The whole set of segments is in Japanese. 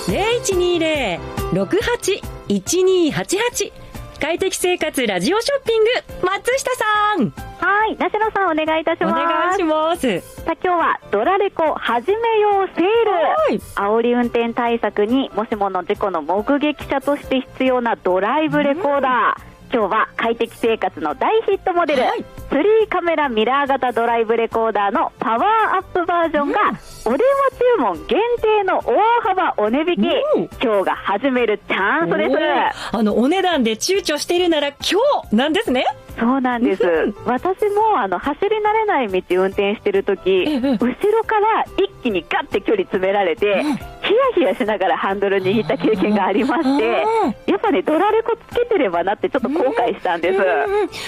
0120-68-1288快適生活ラジオショッピング、松下さん。 はい、梨野さんお願いいたします。 お願いします。 さあ今日はドラレコ始めようセール。煽り運転対策にもしもの事故の目撃者として必要なドライブレコーダー。今日は快適生活の大ヒットモデル、3カメラミラー型ドライブレコーダーのパワーアップバージョンがお電話注文限定の大幅お値引き、今日が始めるチャンスです。 お値段で躊躇しているなら今日なんですね。 そうなんです。私も走り慣れない道運転してるとき、後ろから一気にガッて距離詰められて、ヒヤヒヤしながらハンドル握った経験がありまして、やっぱねドラレコつけてればなってちょっと後悔したんです。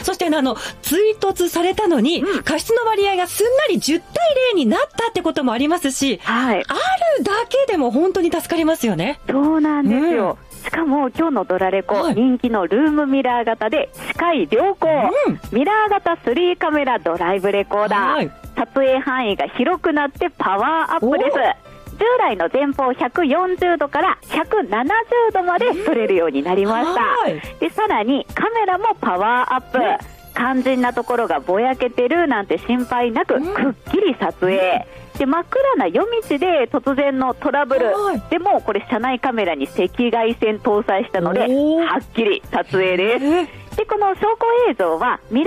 そして追突されたのに、過失の割合がすんなり10対0になったってこともありますし、あるだけでも本当に助かりますよね。 そうなんですよ。しかも今日のドラレコ、人気のルームミラー型で視界良好、ミラー型3カメラドライブレコーダー、撮影範囲が広くなってパワーアップです。従来の前方140度から170度まで撮れるようになりました。でさらにカメラもパワーアップ、肝心なところがぼやけてるなんて心配なく、くっきり撮影で、真っ暗な夜道で突然のトラブルでもこれ車内カメラに赤外線搭載したのではっきり撮影です。でこの証拠映像は